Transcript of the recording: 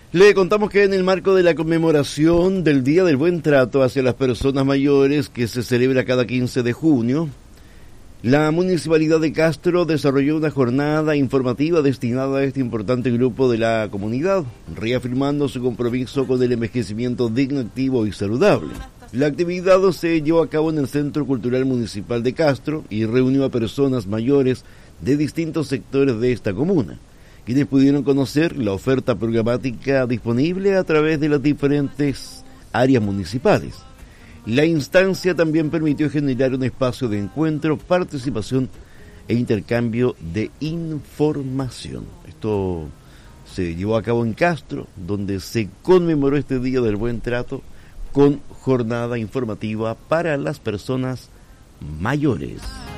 Le contamos que en el marco de la conmemoración del Día del Buen Trato hacia las personas mayores, que se celebra cada 15 de junio, la Municipalidad de Castro desarrolló una jornada informativa destinada a este importante grupo de la comunidad, reafirmando su compromiso con el envejecimiento digno, activo y saludable. La actividad se llevó a cabo en el Centro Cultural Municipal de Castro y reunió a personas mayores de distintos sectores de esta comuna, quienes pudieron conocer la oferta programática disponible a través de las diferentes áreas municipales. La instancia también permitió generar un espacio de encuentro, participación e intercambio de información. Esto se llevó a cabo en Castro, donde se conmemoró este Día del Buen Trato con jornada informativa para las personas mayores.